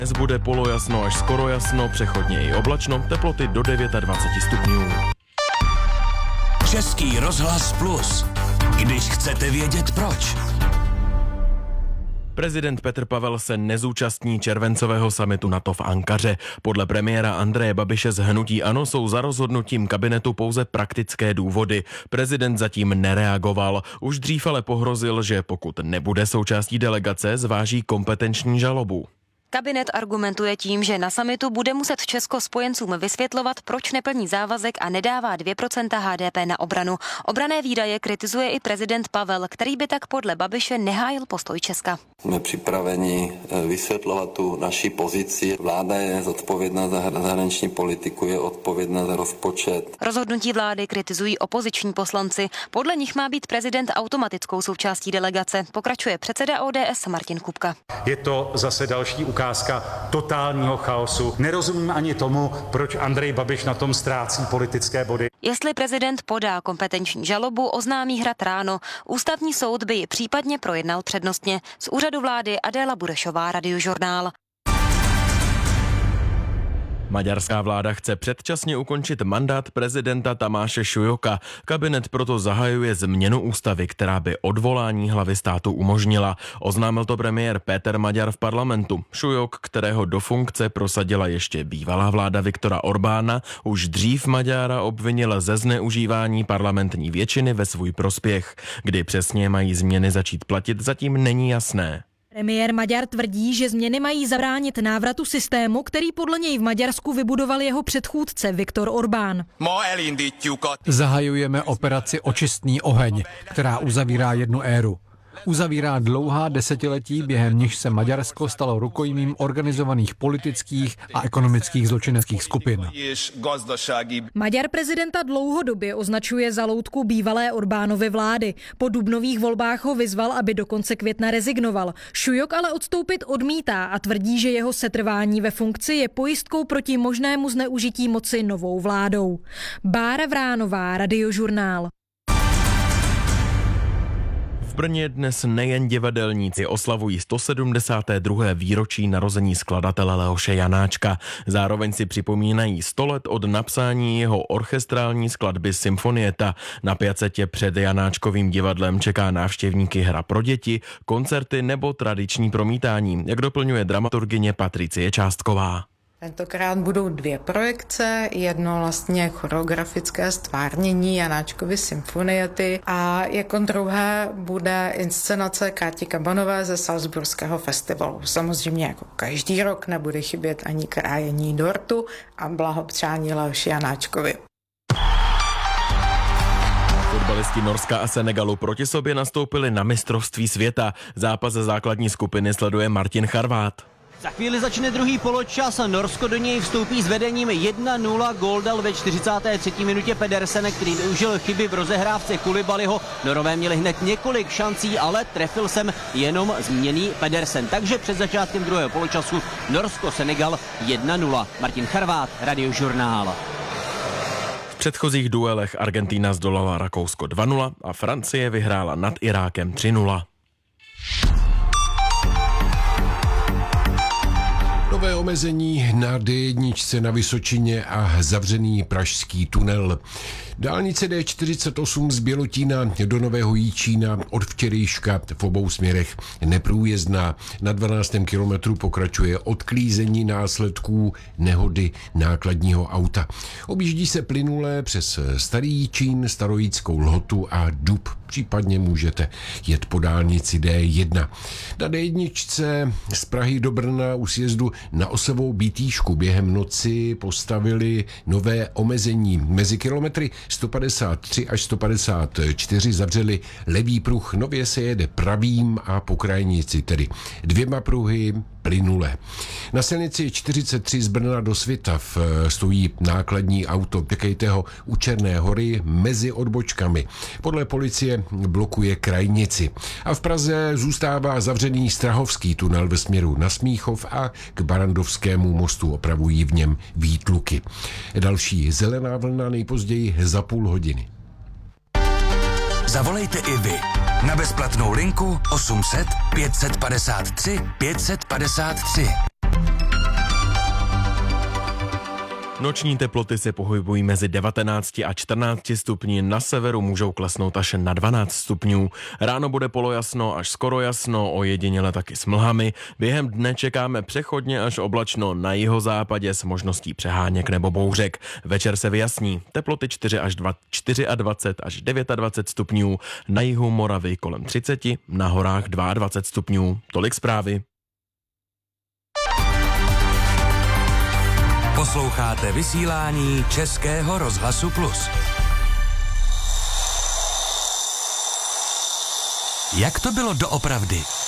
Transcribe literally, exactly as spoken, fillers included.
Dnes bude polojasno až skoro jasno, přechodně i oblačno, teploty do dvacet devět stupňů. Český rozhlas Plus. Když chcete vědět proč. Prezident Petr Pavel se nezúčastní červencového summitu NATO v Ankaře. Podle premiéra Andreje Babiše z hnutí ANO jsou za rozhodnutím kabinetu pouze praktické důvody. Prezident zatím nereagoval. Už dřív ale pohrozil, že pokud nebude součástí delegace, zváží kompetenční žalobu. Kabinet argumentuje tím, že na summitu bude muset Česko spojencům vysvětlovat, proč neplní závazek a nedává dvě procenta H D P na obranu. Obranné výdaje kritizuje i prezident Pavel, který by tak podle Babiše nehájil postoj Česka. Jsme připraveni vysvětlovat tu naši pozici. Vláda je zodpovědná za zahraniční politiku, je odpovědná za rozpočet. Rozhodnutí vlády kritizují opoziční poslanci. Podle nich má být prezident automatickou součástí delegace. Pokračuje předseda O D S Martin Kupka. Je to zase další ukázka totálního chaosu. Nerozumím ani tomu, proč Andrej Babiš na tom ztrácí politické body. Jestli prezident podá kompetenční žalobu, oznámí Hrad ráno. Ústavní soud by ji případně projednal přednostně. Z úřadu vlády Adéla Burešová, Radiožurnál. Maďarská vláda chce předčasně ukončit mandát prezidenta Tamáše Šujoka. Kabinet proto zahajuje změnu ústavy, která by odvolání hlavy státu umožnila. Oznámil to premiér Péter Maďar v parlamentu. Šujok, kterého do funkce prosadila ještě bývalá vláda Viktora Orbána, už dřív Maďara obvinil ze zneužívání parlamentní většiny ve svůj prospěch. Kdy přesně mají změny začít platit, zatím není jasné. Premiér Maďar tvrdí, že změny mají zabránit návratu systému, který podle něj v Maďarsku vybudoval jeho předchůdce Viktor Orbán. Zahajujeme operaci Očistný oheň, která uzavírá jednu éru. Uzavírá dlouhá desetiletí, během nichž se Maďarsko stalo rukojmím organizovaných politických a ekonomických zločineckých skupin. Maďar prezidenta dlouhodobě označuje za loutku bývalé Orbánovy vlády. Po dubnových volbách ho vyzval, aby do konce května rezignoval. Šujok ale odstoupit odmítá a tvrdí, že jeho setrvání ve funkci je pojistkou proti možnému zneužití moci novou vládou. Bára Vránová, Radiožurnál. V Brně dnes nejen divadelníci oslavují sto sedmdesáté druhé výročí narození skladatele Leoše Janáčka. Zároveň si připomínají sto let od napsání jeho orchestrální skladby Symfonieta. Na Piacetě před Janáčkovým divadlem čeká návštěvníky hra pro děti, koncerty nebo tradiční promítání, jak doplňuje dramaturgyně Patricie Částková. Tentokrát budou dvě projekce, jedno vlastně choreografické stvárnění Janáčkovy Symfoniety a jako druhé bude inscenace Káti Kabanové ze Salzburského festivalu. Samozřejmě jako každý rok nebude chybět ani krájení dortu a blahopřání Leoši Janáčkovi. Fotbalisti Norska a Senegalu proti sobě nastoupili na mistrovství světa. Zápas ze základní skupiny sleduje Martin Charvát. Za chvíli začne druhý poločas a Norsko do něj vstoupí s vedením jedna nula. Gól dal ve čtyřicáté třetí minutě Pedersen, který využil chyby v rozehrávce Koulibalyho. Norové měli hned několik šancí, ale trefil jsem jenom zmíněný Pedersen. Takže před začátkem druhého poločasu Norsko-Senegal jedna nula. Martin Charvát, Radiožurnál. V předchozích duelech Argentina zdolala Rakousko dva nula a Francie vyhrála nad Irákem tři nula. Nové omezení na D jedna na Vysočině a zavřený pražský tunel. Dálnice D čtyřicet osm z Bělotína do Nového Jičína od včerejška v obou směrech neprůjezdná. Na dvanáctém kilometru pokračuje odklízení následků nehody nákladního auta. Objíždí se plynulé přes Starý Jičín, Starojickou Lhotu a Dub. Případně můžete jet po dálnici D jedna. Na D jedna z Prahy do Brna u sjezdu na Osovou Bítýšku během noci postavili nové omezení. Mezi kilometry sto padesát tři až sto padesát čtyři zavřeli levý pruh, nově se jede pravým a po krajnici, tedy dvěma pruhy plynule. Na silnici čtyřicet tři z Brna do Svitav stojí nákladní auto, čekejte ho u Černé Hory mezi odbočkami. Podle policie blokuje krajnici. A v Praze zůstává zavřený Strahovský tunel ve směru na Smíchov a k Barandovskému mostu, opravují v něm výtluky. Další zelená vlna nejpozději za půl hodiny. Zavolejte i vy na bezplatnou linku osm set pět set padesát tři pět set padesát tři. Noční teploty se pohybují mezi devatenácti a čtrnácti stupni, na severu můžou klesnout až na dvanáct stupňů. Ráno bude polojasno až skoro jasno, ojediněle taky s mlhami. Během dne čekáme přechodně až oblačno na jihozápadě s možností přeháněk nebo bouřek. Večer se vyjasní, teploty čtyři až dvacet až dvacet devět stupňů, na jihu Moravy kolem třicet, na horách dvacet dva stupňů. Tolik zprávy. Posloucháte vysílání Českého rozhlasu Plus. Jak to bylo doopravdy?